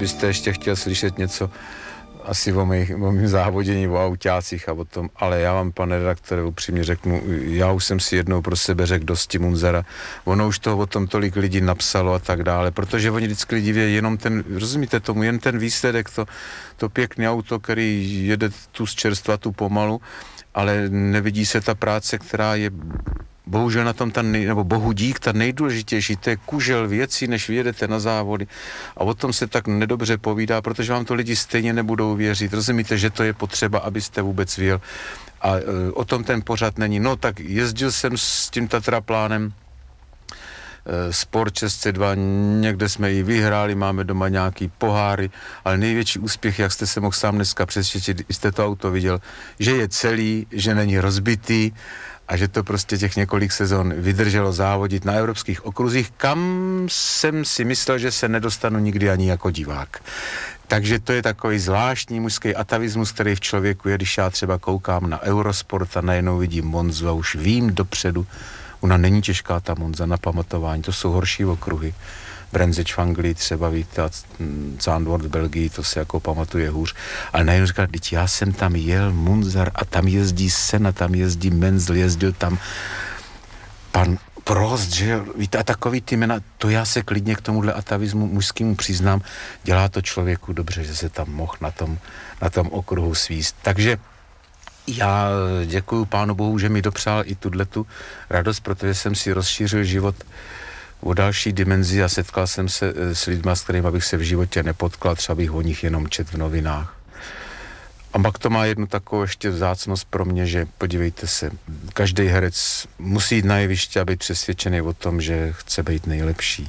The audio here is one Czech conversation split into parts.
byste ještě chtěl slyšet něco asi o mým závodění, o autácích a o tom, ale já vám, pane redaktore, upřímně řeknu, já už jsem si jednou pro sebe řekl dosti Munzara, ono už toho o tom tolik lidí napsalo a tak dále, protože oni vždycky lidi vědí jenom ten, rozumíte tomu, jen ten výsledek, to pěkné auto, který jede tu z čerstva, tu pomalu, ale nevidí se ta práce, která je bohužel na tom nebo bohu dík, ta nejdůležitější, to je kužel věcí, než vyjedete na závody. A o tom se tak nedobře povídá, protože vám to lidi stejně nebudou věřit. Rozumíte, že to je potřeba, abyste vůbec věl. A o tom ten pořad není. No tak jezdil jsem s tím Tatraplánem Sport 602, někde jsme ji vyhráli, máme doma nějaký poháry, ale největší úspěch, jak jste se mohl sám dneska přesvědčit, jste to auto viděl, že je celý, že není rozbitý, a že to prostě těch několik sezon vydrželo závodit na evropských okruzích, kam jsem si myslel, že se nedostanu nikdy ani jako divák. Takže to je takový zvláštní mužský atavismus, který v člověku je, když já třeba koukám na Eurosport a najednou vidím Monzu a už vím dopředu, ona není těžká ta Monza na pamatování, to jsou horší okruhy. Bremzeč v Anglii třeba, víte, a Zandvoort v Belgii, to se jako pamatuje hůř. Ale najednou říkal, teď já jsem tam jel Munzar a tam jezdí Senna, tam jezdí Menzel, jezdil tam pan Prost, že jo, víte, a takový ty jména, to já se klidně k tomuhle atavismu mužskému přiznám, dělá to člověku dobře, že se tam mohl na tom okruhu svíst. Takže já děkuju Pánu Bohu, že mi dopřál i tu radost, protože jsem si rozšířil život o další dimenzi a setkal jsem se s lidma, s kterými bych se v životě nepotkal, třeba bych o nich jenom četl v novinách. A pak to má jednu takovou ještě vzácnost pro mě, že podívejte se, každý herec musí jít na jeviště a být přesvědčený o tom, že chce být nejlepší.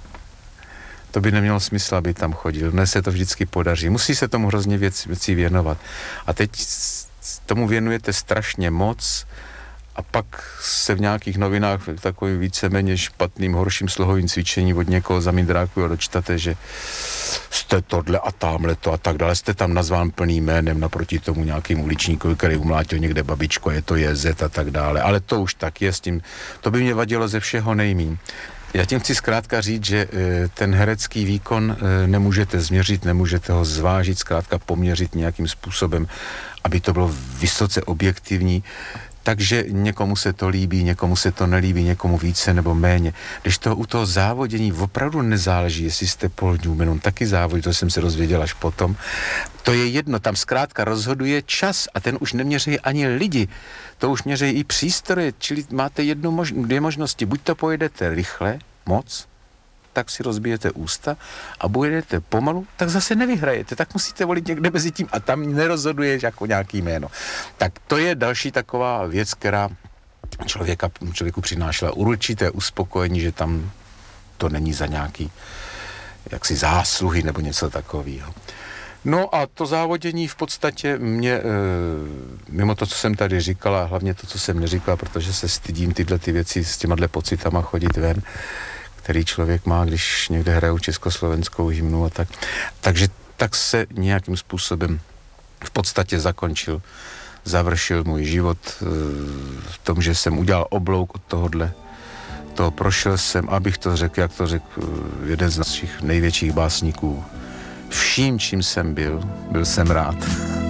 To by nemělo smysl, aby tam chodil. Dnes se to vždycky podaří. Musí se tomu hrozně věcí věnovat. A teď tomu věnujete strašně moc a pak se v nějakých novinách takovým víceméně špatným, horším slohovým cvičení od někoho zamindrákuju a dočtate, že jste tohle a tamhle to a tak dále. Jste tam nazván plným jménem naproti tomu nějakým uličníkovi, který umlátil někde babičku a je to JZ a tak dále. Ale to už tak je s tím. To by mě vadilo ze všeho nejmíň. Já tím chci zkrátka říct, že ten herecký výkon nemůžete změřit, nemůžete ho zvážit, zkrátka poměřit nějakým způsobem, aby to bylo vysoce objektivní. Takže někomu se to líbí, někomu se to nelíbí, někomu více nebo méně. Když to u toho závodění opravdu nezáleží, jestli jste Paul Newman, taky závodí, to jsem se rozvěděl až potom. To je jedno, tam zkrátka rozhoduje čas a ten už neměří ani lidi, to už měří i přístroje, čili máte dvě možnosti, buď to pojedete rychle, moc, tak si rozbijete ústa a budete pomalu, tak zase nevyhrajete, tak musíte volit někde mezi tím a tam nerozhoduje jako nějaký jméno. Tak to je další taková věc, která člověku přinášela určité uspokojení, že tam to není za nějaký jaksi zásluhy nebo něco takového. No a to závodění v podstatě mě, mimo to, co jsem tady říkal a hlavně to, co jsem neříkal, protože se stydím tyhle ty věci s těma pocitama chodit ven, který člověk má, když někde hrajou československou hymnu a tak. Takže tak se nějakým způsobem v podstatě završil můj život v tom, že jsem udělal oblouk od toho prošel jsem, abych to řekl, jak to řekl jeden z našich největších básníků. Vším, čím jsem byl jsem rád.